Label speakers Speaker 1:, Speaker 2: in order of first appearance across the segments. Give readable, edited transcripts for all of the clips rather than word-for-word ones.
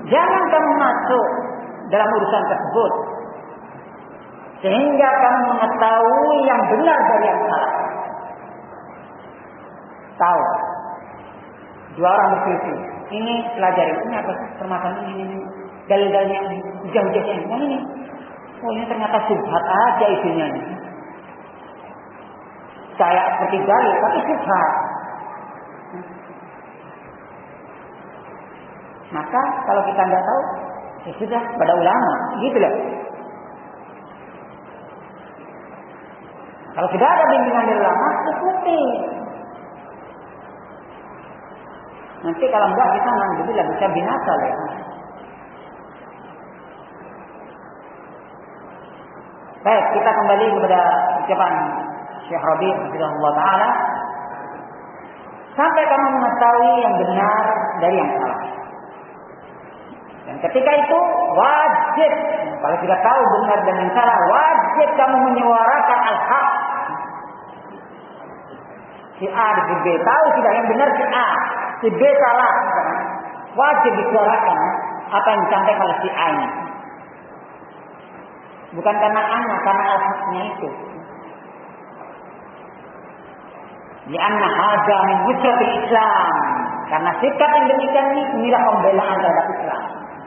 Speaker 1: Jangan kamu masuk dalam urusan tersebut sehingga kamu mengetahui yang benar dari yang salah. Tahu. Dua orang berselisih. Ini pelajari. Ini apa permasalahan ini? Dalil-dalilnya ini. Hujah-hujahnya ini. Yang ini. Oh, ini ternyata subhat aja isinya ini. Saya seperti dalil, tapi subhat. Maka kalau kita tidak tahu, ya sudah pada ulama, gitu loh. Kalau sudah ada bimbingan dari ulama, ikuti. Nanti kalau enggak kita alhamdulillah bisa binasa loh. Baik, kita kembali kepada ucapan Syekh Rabi' rahimahullah taala. Sampai kamu mengetahui yang benar dari yang salah. Dan ketika itu wajib, kalau sudah tahu benar dan yang salah, wajib kamu menyuarakan al-haq. Si A dan si B tahu tidak yang benar si A, si B salah. Wajib disuarakan apa yang disampaikan oleh si A ini. Bukan karena anak, karena al-haqnya itu. Lianna hadza min nusratil Islam. Karena sikap yang demikian ini inilah pembelaan terhadap Islam.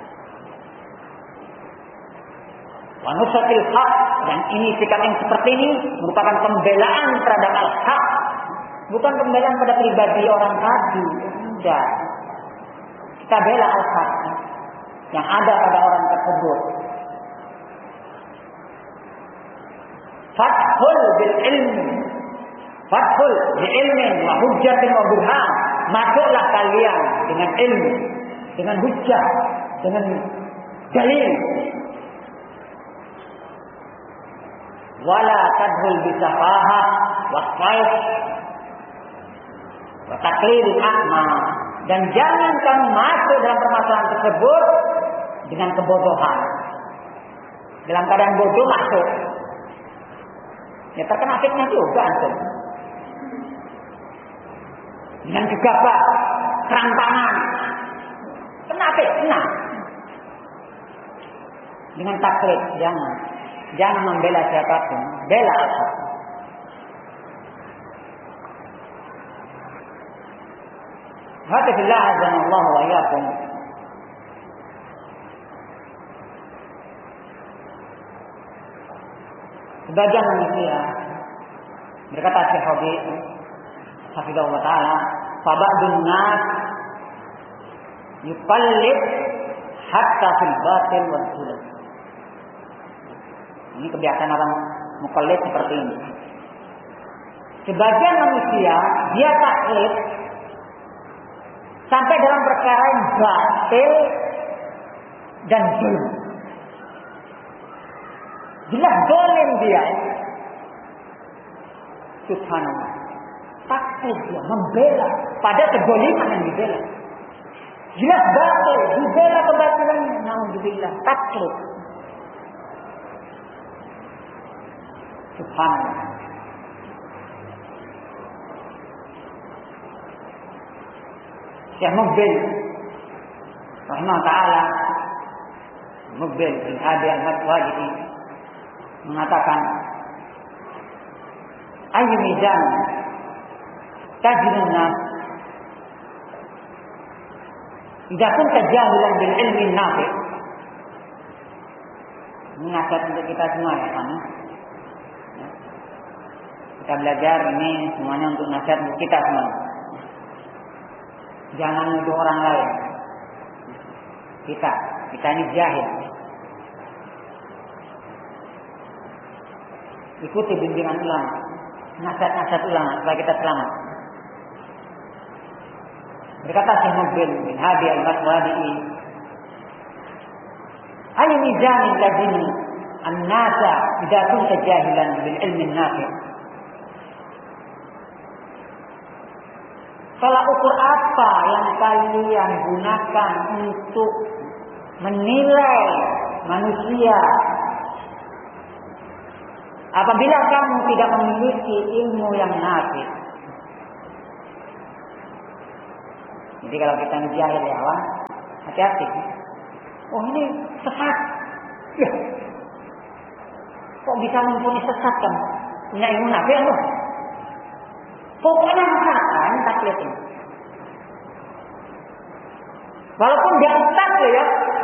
Speaker 1: Wa nusratil haq, dan ini sikap yang seperti ini merupakan pembelaan terhadap al-haq. Bukan pembelaan pada pribadi orang tadi. Tidak. Kita bela al-haq yang ada pada orang tersebut. Fathul bil ilmi, fathul bi ilmin wa hujjatin wa burhan. Masuklah kalian dengan ilmu, dengan hujjah, dengan dalil. Wala tadhul bi safahah wa saif wa taqlidul a'ma. Dan jangan kamu masuk dalam permasalahan tersebut dengan kebodohan. Dalam keadaan bodoh masuk. Ya terkena fitnah juga antum. Dengan gegabah, serantangan, kena fitnah. Dengan taklid, jangan membela siapapun, bela al-haq. Hafizillah azanallahu wa iyyakum. Sebagian manusia berkata Syekh Rabi' hafizahullah taala, fa ba'dun nas yuqallid hatta fil batil wal zulm. Ini kebiasaan orang muqallid seperti ini. Sebagian manusia dia taklid sampai dalam perkara yang batil dan zulm. Jelas dolim dia. Subhanallah. Taklid dia, membela pada kedoliman yang dibela. Jelas batil, dibela kebatilannya. Alhamdulillah, taklid. Subhanallah. Syekh Muqbil rahimahullah ta'ala, Muqbil bin Hadi al-Madwajidi mengatakan, ayyu mizan tajidun nas idza kunta jahilan bil ilmi nafi'. Ini nasihat untuk kita semua ya kan. Kita belajar ini semuanya untuk nasihat untuk kita semua. Jangan nuduh orang lain. Kita ini jahil. Ikuti bimbingan ulama, nasihat-nasihat ulama supaya kita selamat. Berkata Syekh Muqbil bin Hadi al-Madwadi'i, ayyu mizanin lazimi an-nasa idza kunta jahilan bil ilmi an-nafi'. Salah ukur apa yang kalian gunakan untuk menilai manusia apabila kamu tidak memiliki ilmu yang nafi'? Jadi kalau kita jahil ya Allah, hati-hati. Oh ini sesat. Ya. Kok bisa mumpuni sesat kan? Punya ilmu nabi ya loh. Pokoknya masakan taklid ini. Walaupun dia ustaz ya.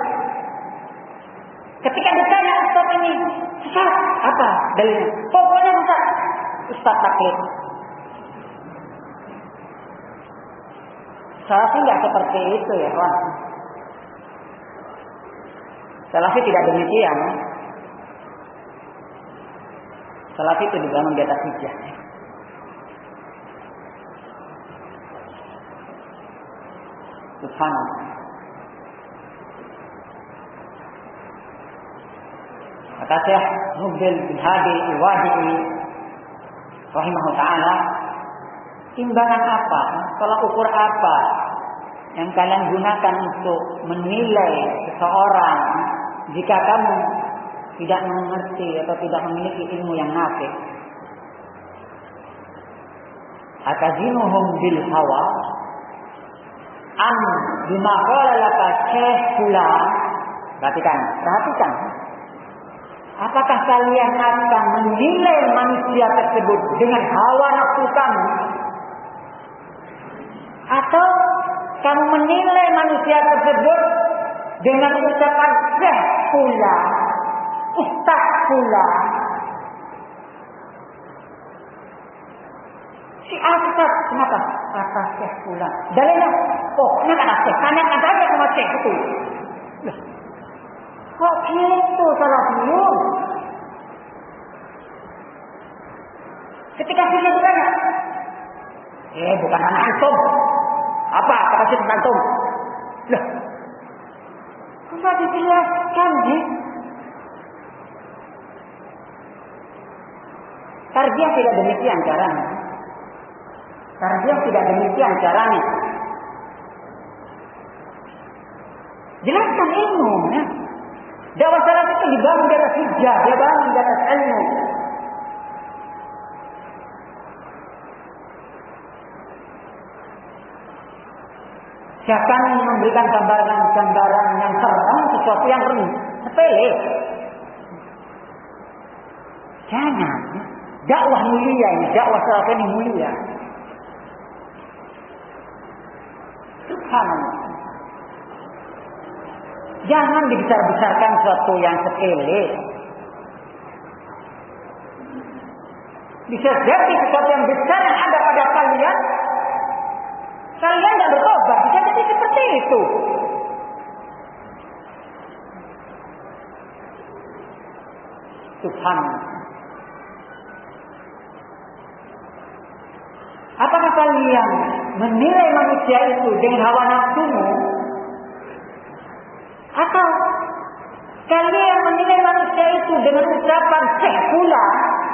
Speaker 1: Ketika ditanya ustaz ini sesat apa dalilnya? Pokoknya sesat. Ustaz taklid. Salafi nggak seperti itu ya kawan. Salafi tidak demikian. Salafi itu dibangun di atas hujjah. Subhanallah. Kata Syekh Mubil bin Hadi Al-Wadi'i rahimahullah ta'ala, timbangan apa, tolak ukur apa yang kalian gunakan untuk menilai seseorang jika kamu tidak mengerti atau tidak memiliki ilmu yang nafi? Atazinuhum bil hawa am bima qala laka syekh fulan. Perhatikan. Apakah kalian akan menilai manusia tersebut dengan hawa nafsu kamu? Atau kamu menilai manusia tersebut dengan ucapan syekh pula, ustaz pula? Si ustaz kenapa? Kata syekh pula. Dalilnya, pokoknya kata syekh. Tanyakan saja sama syekh itu. Kok gitu salafiyun? Ketika syekh ditanya, bukan anak antum. Apa kata syekh tentang antum? Loh, bisa dijelaskan nih. Tarbiyah tidak demikian caranya. Tarbiyah tidak demikian caranya. Jelaskan ilmu. Ya. Dakwah salaf itu dibangun di atas hujjah, dia bangun di atas ilmu. Jangan memberikan gambaran yang terang sesuatu yang sepele. Jangan. Dakwah mulia ini, dakwah salaf ini mulia. Subhanallah. Jangan dibesar-besarkan sesuatu yang sepele. Bisa jadi sesuatu yang besar yang ada pada kalian tidak bertobat. Bisa jadi seperti itu. Subhanallah. Apakah kalian menilai manusia itu dengan hawa nafsumu? Atau kalian menilai manusia itu dengan ucapan syekh pula?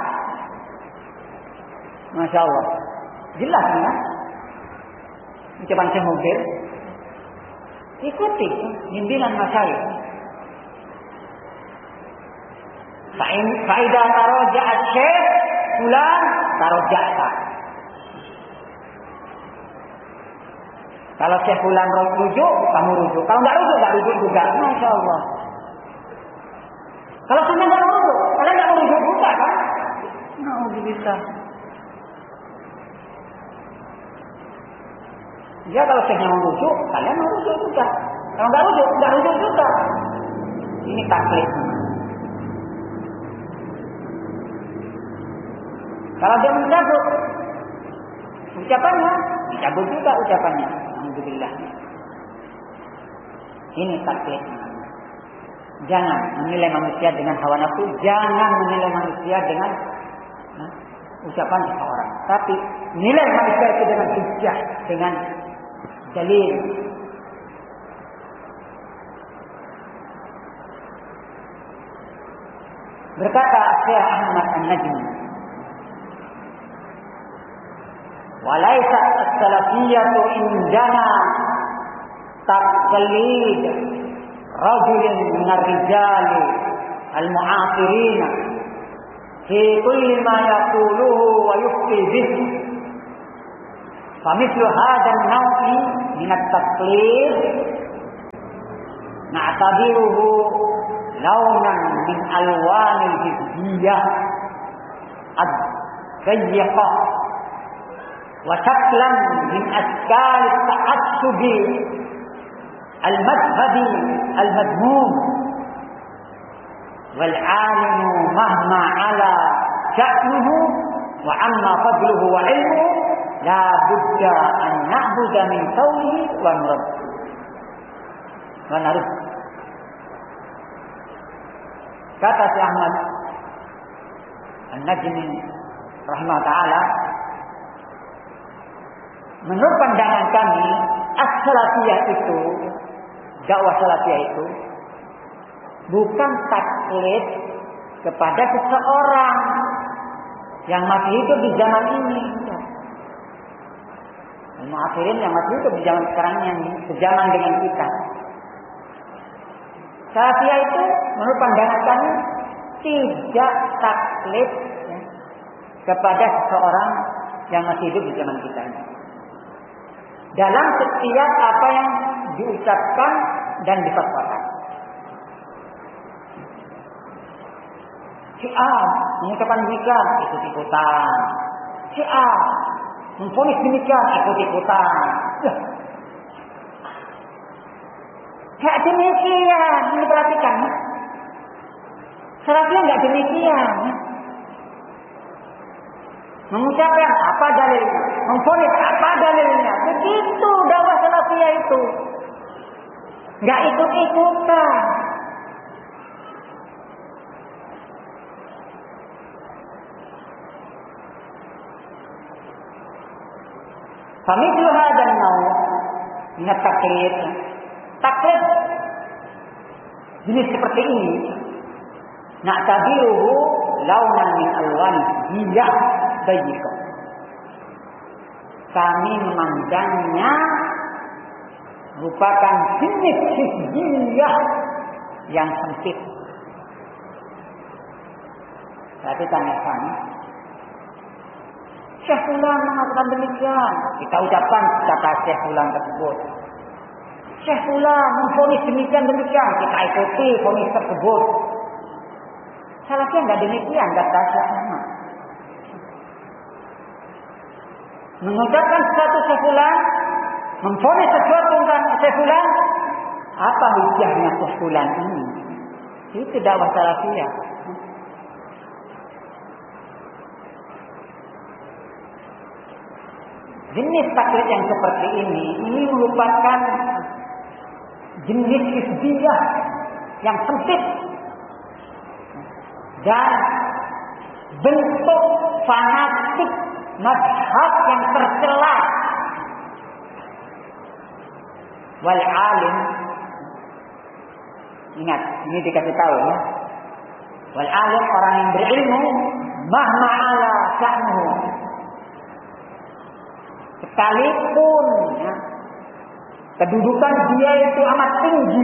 Speaker 1: Masya Allah. Jelas ya. Ucapan Syekh Mubir. Ikuti bimbingan masyayikh. Faidah taroja'a syekh fulan taroja'ta. Kalau Syekh fulan rujuk, kamu rujuk. Kalau enggak rujuk juga. Masya Allah. Kalau sudah enggak rujuk, kalian enggak rujuk juga kan? Alhamdulillah. Ya kalau Syekhnya mau rujuk, kalian mau rujuk juga. Kalau enggak rujuk juga. Ini taklid. Kalau dia mencabut ucapannya, dicabut juga ucapannya. Alhamdulillah. Ini taklid. Jangan menilai manusia dengan hawa nafsu, jangan menilai manusia dengan ucapan seseorang. Tapi nilai manusia itu dengan hujjah, dengan dalil. Berkata Syekh Ahmad An-Najmi, "Walaysa as-salafiyyatu indana taqlid rajulin min ar-rijali al-mu'asirin fi kulli ma yaquluhu wa yufti bihi. Famithlu hadha an-naw'i min at-taqlid na'tabiruhu launan min alwanil hizbiyah ad-dayyiqah wa shaklan min ashkal at-ta'assubi al-madhhabi al-madmum wal 'alimu mahma 'ala sya'nuhu wa 'amma fadluhu wa 'ilmuhu la budda an na'budu min qawlihi wa narud. Kata Syekh Ahmad An-Najmi rahimahullah ta'ala, menurut pandangan kami, as-salafiyah itu, dakwah salafiyah itu bukan taklid kepada seseorang yang masih hidup di zaman ini. Mu'akhirin yang masih hidup di zaman sekarang yang sejaman dengan kita. Salafiyah itu menurut pandangan kami tidak taklid kepada seseorang yang masih hidup di zaman kita ini. Dalam setiap apa yang diucapkan dan difatwakan. Si A mengucapkan demikian, ikut-ikutan. Si A memvonis demikian, ikut-ikutan. Gak demikian, ini perhatikan. Salafiyah gak demikian. Mengucapkan apa dalilnya, memvonis apa dalilnya. Begitu dakwah salafiyah itu. Gak ikut-ikutan. Famithlu hadzal naw' min at-taqlid. Taklid jenis seperti ini, na'tabiruhu launan min alwan hiyah dayyiqah. Kami memandangnya merupakan jenis hizbiyah yang sempit. Berarti tanya-tanya, Syekh Fulan mengatakan demikian, kita ucapkan kata Syekh Fulan tersebut. Syekh Fulan memvonis demikian, kita ikuti vonis tersebut. Salafiyah enggak demikian, kata Syekh Ahmad. Mengucapkan sesuatu Syekh Fulan, memvonis sesuatu tentang Syekh Fulan, apa hujahnya Syekh Fulan ini? Itu dakwah salafiyah. Jenis taklid yang seperti ini merupakan jenis hizbiyah yang sempit dan bentuk fanatik mazhab yang tercela. Wal alim, ingat ini dikasih tahu ya. Wal alim, orang yang berilmu, mahma ala sya'nuhu, sekalipun ya, kedudukan dia itu amat tinggi.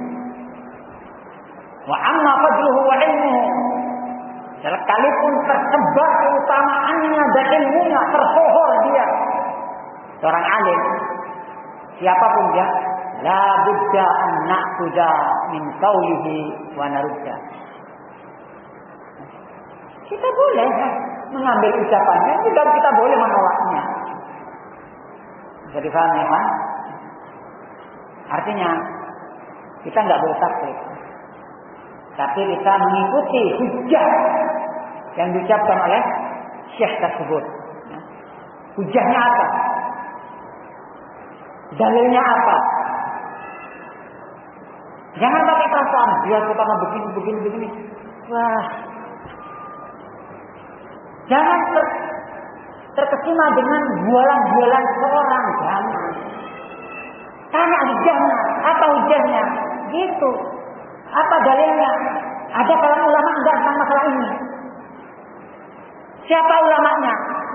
Speaker 1: Wa amma fadluhu wa ilmuhu, sekalipun tersebar keutamaannya dan ilmunya, tersohor dia, seorang alim, siapapun dia, la budda an na'khudha min qawlihi wa narudda. Kita boleh mengambil ucapannya, juga kita boleh menolaknya. Jadi paham ya, kan? Artinya kita nggak boleh taklid, tapi kita mengikuti hujah yang diucapkan oleh syekh tersebut. Hujahnya apa? Dalilnya apa? Jangan pakai perasaan dia pertama begini. Wah, jangan terkesima dengan bualan-bualan seorang. Jangan. Tanya hujahnya, apa hujahnya? Gitu. Apa dalilnya? Ada kalangan ulama enggak tentang masalah ini? Siapa ulamanya?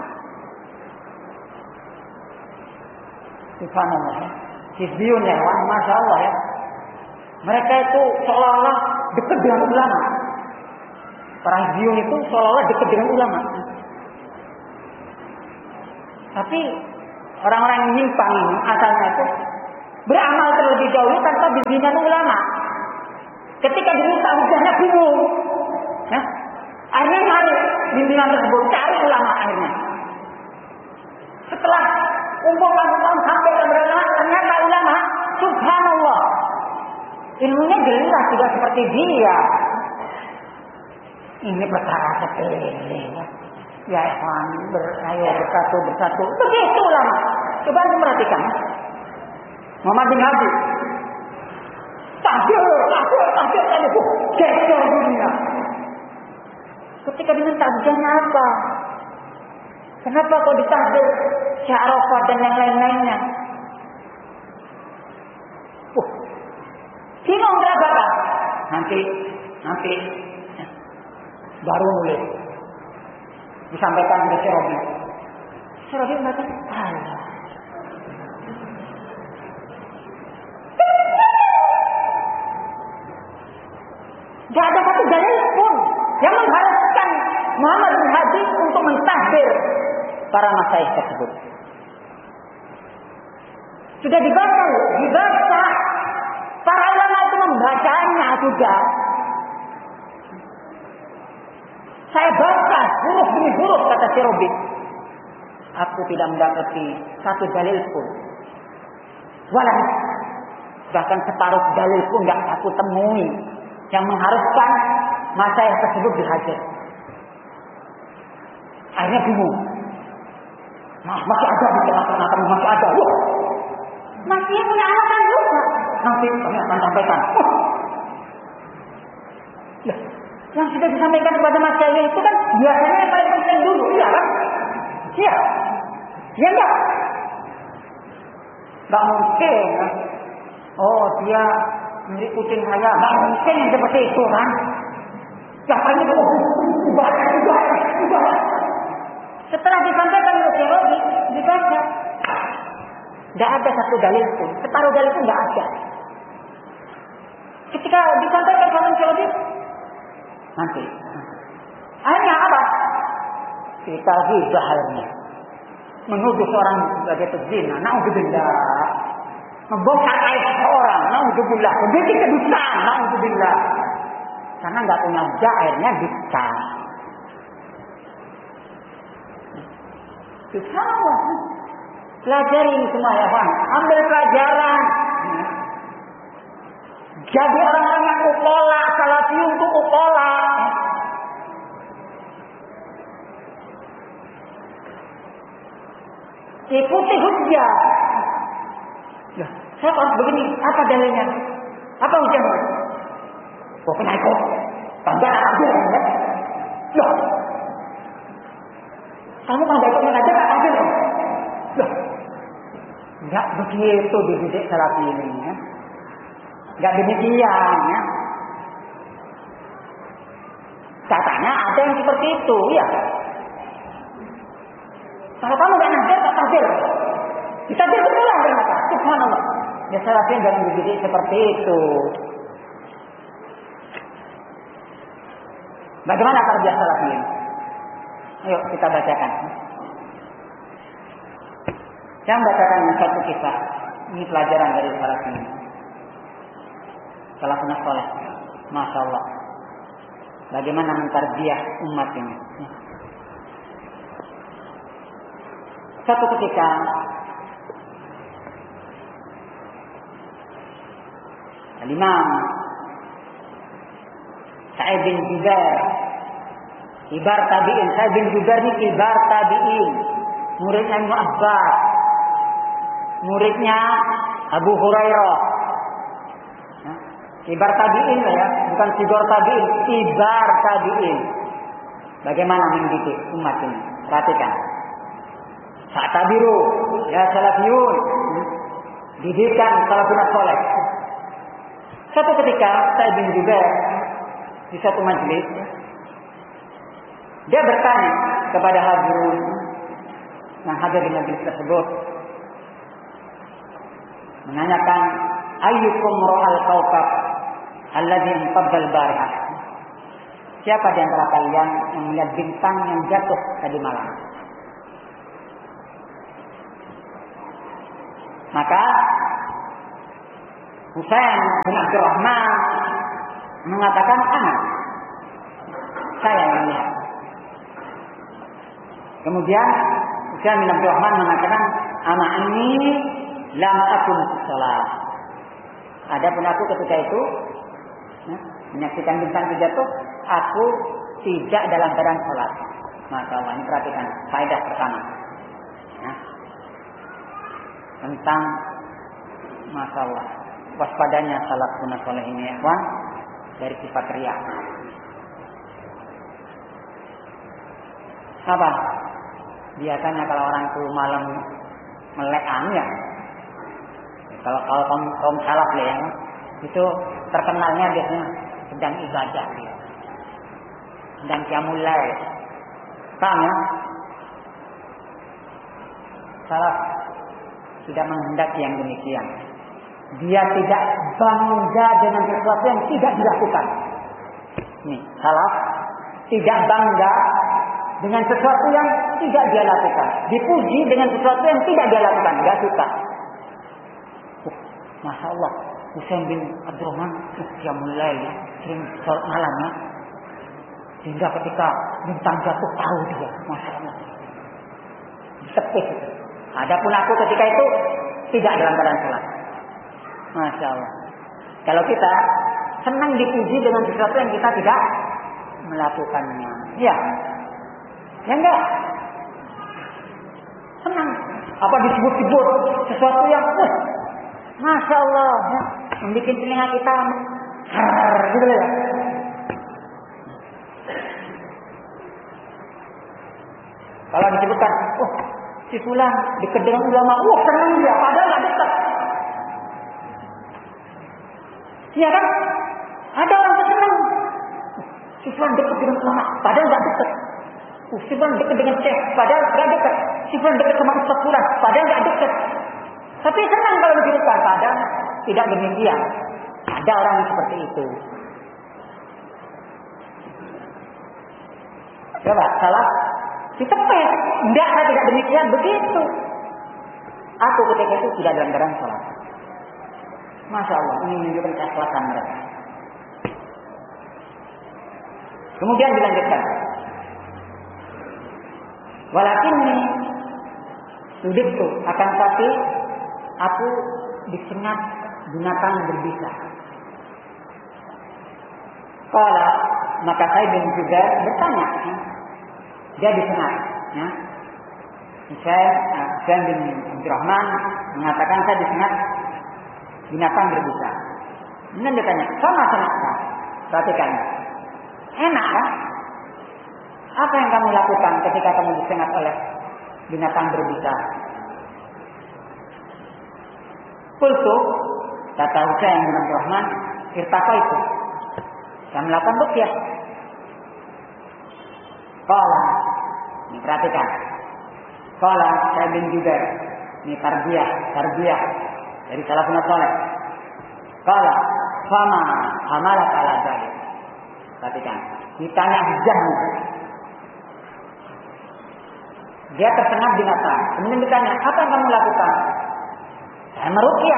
Speaker 1: Subhanallah. Hizbiyun ya, Masya Allah ya. Mereka itu seolah-olah dekat dengan ulama. Para hizbiyun itu seolah-olah dekat dengan ulama. Tapi orang-orang yang nyimpang ini asalnya itu beramal terlebih dahulu tanpa bimbingan ulama. Ketika diminta hujahnya bingung. Ya. Akhirnya cari pimpinan tersebut, cari ulama akhirnya. Setelah kumpulkan sampai ke ulama, ternyata ulama, subhanallah, ilmunya jelas tidak seperti dia. Ini perkara sepele. Ya ikhwan, ayo bersatu. Begitu ulama. Coba anda perhatikan. Muhammad bin Habib. Takbir. Geser dunia. Ketika diminta hujahnya apa? Kenapa kok ditakbir Syarafah dan yang lain-lainnya? Bingung kenapa? Nanti baru mulai disampaikan ke Syarabi. Syarabi mengatakan, Allah. Tidak ada satu dalil pun yang mengharuskan Muhammad bin Habib untuk mentahbir para masyayikh tersebut. Sudah dibaca. Para ulama itu membacanya juga. Saya baca huruf demi huruf kata Syarabi. Aku tidak mendapati satu dalil pun. Walau bahkan separuh dalil pun tidak aku temui yang mengharuskan masyayikh tersebut dihajar. Akhirnya bingung. Masih ada di tengah-tengah, masih ada. Loh, masih punya alasan juga. Nanti kami akan sampaikan. Yang sudah disampaikan kepada masyayikh itu kan biasanya yang paling penting dulu, iya kan? Iya. Iya enggak? Enggak mungkin. Kan? Oh, dia milik kucing saya. Enggak mungkin yang seperti itu kan? Yang paling itu ubah. Setelah disampaikan oleh Syarabi, dibaca. Tidak ada satu dalil pun. Separuh dalil pun tidak ada. Ketika disampaikan oleh Syarabi, nanti. Akhirnya apa? Kita ghibah akhirnya. Menuduh seorang sebagai pezina. Na'udzubillah. Membongkar aib seorang. Na'udzubillah. Membikin kedustaan. Na'udzubillah. Karena nggak punya hujah, akhirnya bisa. Subhanallah. Pelajari ini semua ya Pak. Ambil pelajaran. Jadi orang-orang yang ukola, salafiyun itu ukola. Ikuti hujjah. Ya, saya harus begini. Apa dalilnya? Apa hujjahnya? Pokoknya ikut. Tanda aja. Ya. Kamu kalau ikutnya aja tak ambil. Ya. Enggak begitu dididik salafi ini. Ya. Enggak demikian. Ya. Katanya ada yang seperti itu. Ya. Kalau kamu enggak nadir, tak tadir. Ditadir berulang ternyata. Subhanallah. Ya salafi jangan dididik seperti itu. Bagaimana kerja salafi ini? Ayo kita bacakan. Saya bacakan satu kisah. Ini pelajaran dari salafi ini. Salafun saleh. Masya Allah. Bagaimana mentarbiah umat ini. Satu ketika Imam Sa'id bin Jubair, kibar tabi'in. Sa'id bin Jubair ini kibar tabi'in. Muridnya Ibnu Abbas. Muridnya Abu Hurairah. Kibar tabi'in ya, bukan kibar tabi'in, kibar tabi'in. Bagaimana mendidik umat ini? Perhatikan. Fa'tabiru ya salafiyun. Didikan salafun saleh. Satu ketika Sa'id bin Jubair di satu majelis, dia bertanya kepada hadirun yang hadir di majelis tersebut, menanyakan, ayyukum ra'al kawkab alladhi inqadda al-barihah. Siapa di antara kalian yang melihat bintang yang jatuh tadi malam? Maka Husain bin Abdurrahman mengatakan anak. Saya yang lihat. Kemudian Hisham bin Abdurrahman mengatakan anak ini lam akun sholat. Adapun aku ketika itu menyaksikan bintang itu jatuh, aku tidak dalam keadaan sholat. Masya Allah, ini perhatikan faedah pertama ya. Tentang Masya Allah waspadanya salat sunnah soleh ini ya, dari sifat riya. Apa? Biasanya kalau orang itu malam melek ya. Kalau kaum salaf ya, itu terkenalnya biasanya sedang ibadah dia. Sedang qiyamul lail. Paham ya? Salaf tidak menghendaki yang demikian. Dia tidak bangga dengan sesuatu yang tidak dilakukan. Nih, salaf tidak bangga dengan sesuatu yang tidak dia lakukan. Dipuji dengan sesuatu yang tidak dia lakukan. Gak suka. Masya Allah, Hisham bin Abdurrahman qiyamul lail ya, sering sholat malam ya. Sehingga ketika bintang jatuh tahu dia, Masya Allah. Tepis. Adapun aku ketika itu tidak dalam keadaan sholat. Masya Allah. Kalau kita senang dipuji dengan sesuatu yang kita tidak melakukannya, ya, ya enggak. Senang. Apa disebut-sebut sesuatu yang Masya Allah, ya, membuat telinga kita gitu ya. Kalau disebutkan, si fulan dekat dengan ulama, senang dia, padahal nggak dekat. Iya kan? Ada orang senang, si fulan dekat dengan ulama, padahal nggak dekat. Si fulan dekat dengan syekh, padahal nggak dekat. Si fulan dekat sama ustaz fulan, padahal nggak dekat. Tapi senang kalau disebutkan, padahal tidak demikian. Ada orang yang seperti itu. Coba, salah. Ditepes. Enggak, saya tidak demikian. Begitu. Aku ketika itu tidak dalam keadaan sholat. Masya Allah, ini menunjukkan keikhlasan mereka. Kemudian dilanjutkan. Walakin sudiktu akan tapi aku disengat binatang berbisa. Kala maka saya juga bertanya. Dia disengat. Ya. Hisham bin Abdurrahman mengatakan saya disengat binatang berbisa. Kemudian dia tanya, sama sengatnya? Perhatikan. Enak kan? Apa yang kamu lakukan ketika kamu disengat oleh binatang berbisa? Kultu, kata Hisham bin Abdurrahman, irtaqa itu. Saya melakukan ruqyah. Qala, ini perhatikan. Qala saya bin Jubair, ini tarbiyah dari salafun saleh. Qala, fama amalak ala dzalik. Perhatikan, ditanya hujahmu. Dia tersengat binatang. Kemudian ditanya, apa yang kamu lakukan? Saya meruqyah.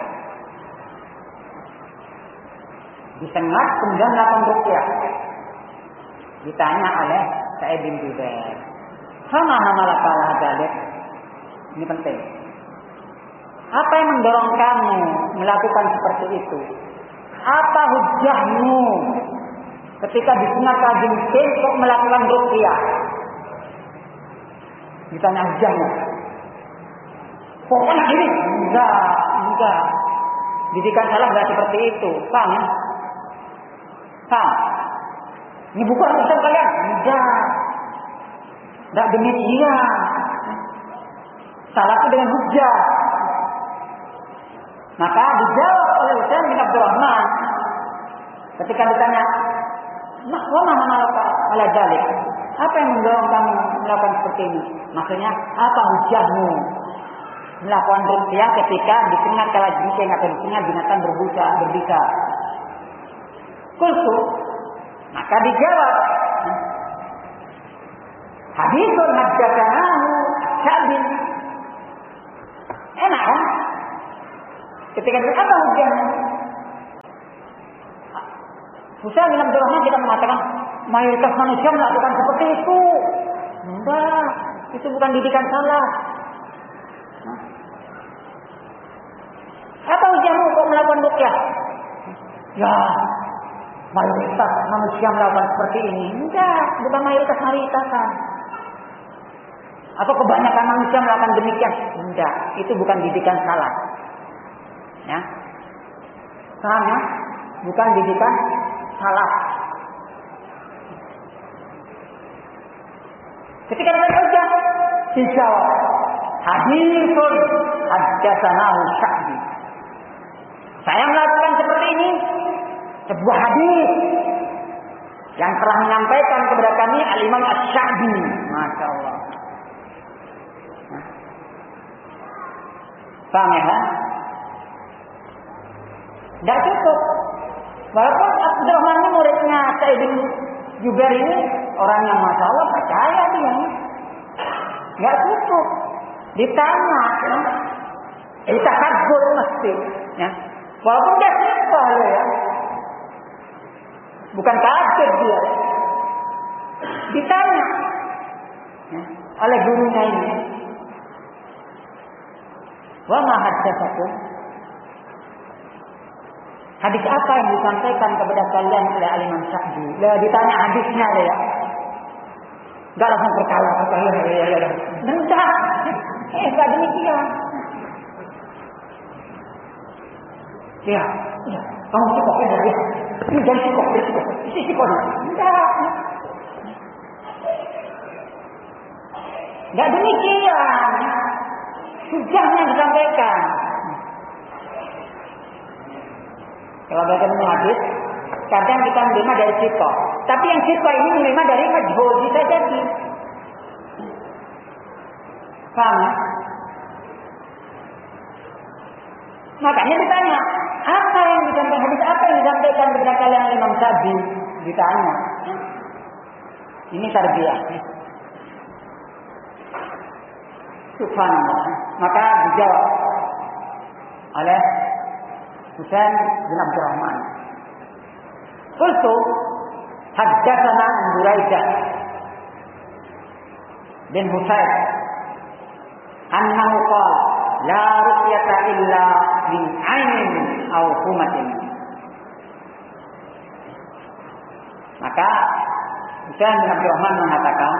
Speaker 1: Disengat kemudian melakukan ruqyah. Ditanya oleh Sa'id bin Jubair, sama hamalaka ala dzalik. Ini penting. Apa yang mendorong kamu melakukan seperti itu? Apa hujahmu ketika disengat kalajengking kok melakukan ruqyah? Ditanya hujahmu. Pokoknya gini, enggak. Didikan salah enggak seperti itu, paham ya? Paham? Ini bukan urusan kalian. Enggak demikian. Salah itu dengan hujah. Maka dijawab oleh Hisham bin Abdurrahman ketika ditanya, "Wa ma hamalaka ala dzalik?" Apa yang mendorong kamu melakukan seperti ini? Maksudnya, apa hujahmu melakukan ruqyah ketika disengat kalajengking atau disengat binatang berbisa? Kultu, maka dijawab, haditsun haddatsanahu Sya'bin. Enak kan? Ketika itu apa hujahnya? Husain bin Abdul Rahman tidak mengatakan mayoritas manusia melakukan seperti itu. Enggak, itu bukan didikan salah. Apa ujianmu kok melakukan ruqyah? Ya, mayoritas manusia melakukan seperti ini. Enggak, bukan mayoritas-mayoritasan. Atau kebanyakan manusia melakukan demikian. Enggak, itu bukan didikan salah. Ya. Paham ya? Bukan didikan salah. Ketika ada hujjah, dijawab haditsun haddatsanahu Sya'bi. Saya melakukan seperti ini, sebuah hadis yang telah menyampaikan kepada kami Al-Imam Asy-Sya'bi. Masya Allah. Paham ya? Tidak cukup. Walaupun Abdurrahman ini muridnya Sa'id bin Jubair ini orang yang Masya Allah percaya dia. Tidak cukup. Ditanya. Ditahadzur mesti. Ya. Walaupun dia siapa ya. Bukan kafir dia. Ditanya. Ya. Oleh gurunya ini. Wa ma haddatsakum? Hadis apa yang disampaikan kepada kalian oleh Al-Imam Sya'bi? Lah ditanya hadisnya ya. Enggak langsung percaya. Enggak. Enggak demikian. Ya. Kamu cukup ya. Ini jangan cukup. Ini cukup. Enggak. Enggak demikian. Sujahnya disampaikan. Kalau baca hadis, kadang kita menerima dari sikoh. Tapi yang sikoh ini menerima dari majhul, bisa jadi. Paham ya? Makanya ditanya, apa yang disampaikan hadis, apa yang disampaikan kepada kalian Imam Sya'bi? Ditanya. Ini tarbiyah. Subhanallah. Maka dijawab oleh Husain bin Abdurrahman. Qultu haddatsana Buraidah bin Husain annahu qala la ruqyata illa min 'ainin aw humatin. Maka Husain bin Abdurrahman mengatakan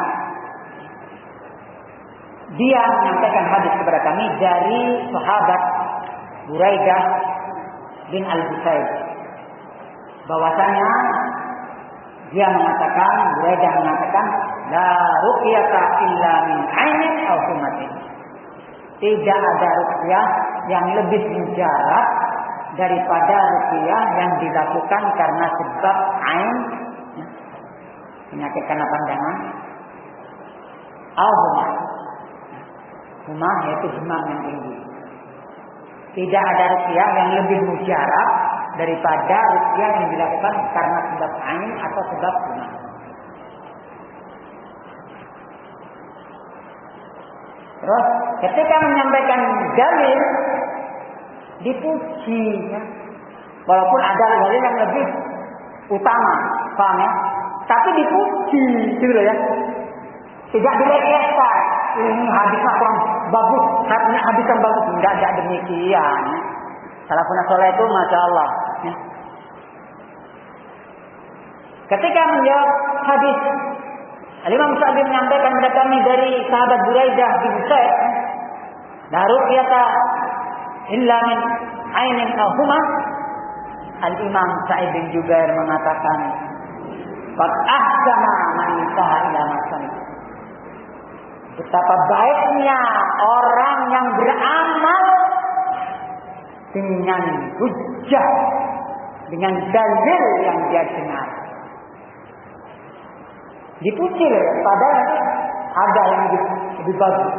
Speaker 1: dia menyampaikan hadis kepada kami dari sahabat Buraidah bin Al-Husayb. Bahwasanya dia mengatakan, Buraidah mengatakan, la ruqyata illa min 'ainin aw humatin. Tidak ada ruqyah yang lebih mujarab daripada ruqyah yang dilakukan karena sebab ain, penyakit karena pandangan, aw humah. Humah yaitu demam yang tinggi. Tidak ada ruqyah yang lebih mujarab daripada ruqyah yang dilakukan karena sebab ain atau sebab humah. Terus ketika menyampaikan dalil dipuji, ya. Walaupun ada dalil yang lebih utama, paham ya? Tapi dipuji, gitu ya. Tidak dilecehkan. Ini hadisnya kurang bagus, hadis yang bagus. Tidak ada demikian. Salafun saleh itu Masya Allah. Ya. Ketika menjawab hadis, Al-Imam Sya'bi menyampaikan kepada kami dari sahabat Buraidah bin Husayn, la ruqyata illa min 'ainin aw humah. Al-Imam Sa'id bin Jubair mengatakan, qad ahsana man intaha ila masan. Betapa baiknya orang yang beramal dengan hujjah, dengan dalil yang dia dengar. Dipuji loh, padahal ada yang lebih bagus.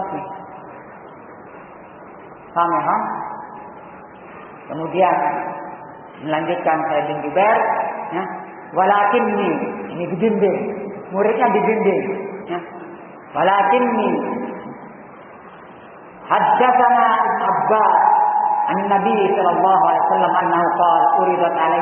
Speaker 1: Paham ya? Kemudian melanjutkan Sa'id bin Jubair, ya. Walakinni, ini dibimbing, muridnya dibimbing, ya. Walakinni haddatsana Abbas an Nabi sallallahu alaihi wasallam annahu qala uridat alaihi